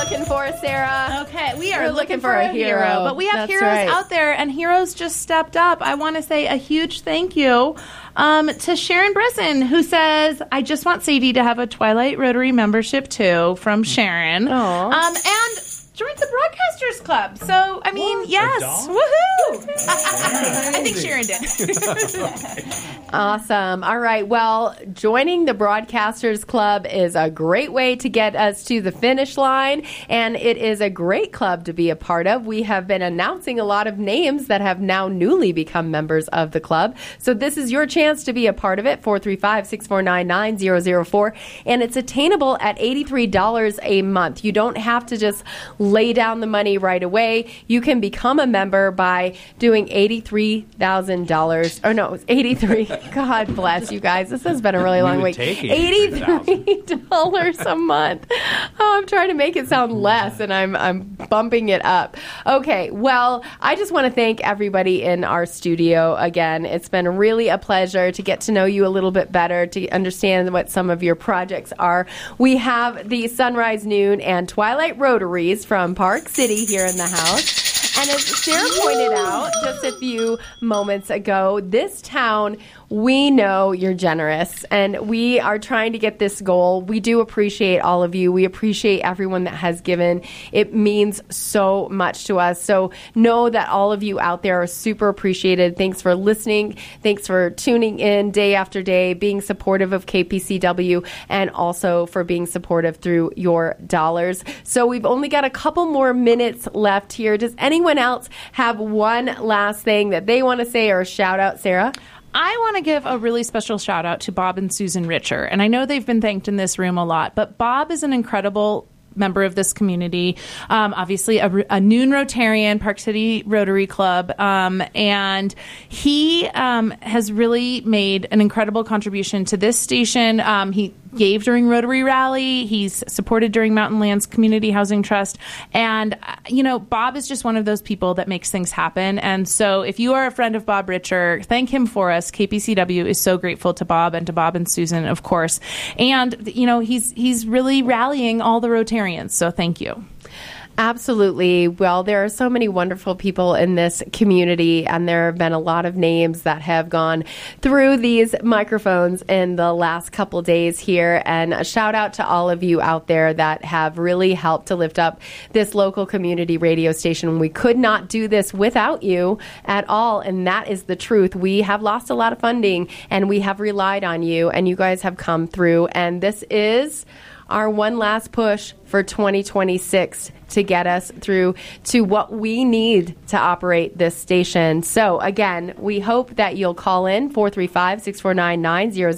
looking for, Sarah? Okay, we are looking for a hero. But we have heroes out there, and heroes just stepped up. I want to say a huge thank you to Sharon Brisson, who says, I just want Sadie to have a Twilight Rotary membership, too, from Sharon. And joins the Broadcasters Club. So, I mean, yes. Woohoo! I think Sharon did. Awesome. All right. Well, joining the Broadcasters Club is a great way to get us to the finish line, and it is a great club to be a part of. We have been announcing a lot of names that have now newly become members of the club. So this is your chance to be a part of it, 435-649-9004, and it's attainable at $83 a month. You don't have to just lay down the money right away. You can become a member by doing $83,000. Or no, it's 83. God bless you guys. This has been a really long week. $83 a month. Oh, I'm trying to make it sound less, and I'm bumping it up. Okay, well, I just want to thank everybody in our studio again. It's been really a pleasure to get to know you a little bit better, to understand what some of your projects are. We have the Sunrise Noon and Twilight Rotaries from Park City here in the house. And as Sarah pointed out just a few moments ago, this town, we know you're generous, and we are trying to get this goal. We do appreciate all of you. We appreciate everyone that has given. It means so much to us. So know that all of you out there are super appreciated. Thanks for listening. Thanks for tuning in day after day, being supportive of KPCW, and also for being supportive through your dollars. So we've only got a couple more minutes left here. Does anyone else have one last thing that they want to say or shout out, Sarah? I want to give a really special shout out to Bob and Susan Richer. And I know they've been thanked in this room a lot, but Bob is an incredible member of this community, obviously a noon Rotarian, Park City Rotary Club, and he has really made an incredible contribution to this station. He gave during Rotary Rally. He's supported during Mountain Lands Community Housing Trust. And, Bob is just one of those people that makes things happen. And so if you are a friend of Bob Richer, thank him for us. KPCW is so grateful to Bob and Susan, of course. And, he's really rallying all the Rotarians. So thank you. Absolutely. Well, there are so many wonderful people in this community, and there have been a lot of names that have gone through these microphones in the last couple days here. And a shout out to all of you out there that have really helped to lift up this local community radio station. We could not do this without you at all, and that is the truth. We have lost a lot of funding, and we have relied on you, and you guys have come through. And this is our one last push for 2026 to get us through to what we need to operate this station. So again, we hope that you'll call in 435-649-9004.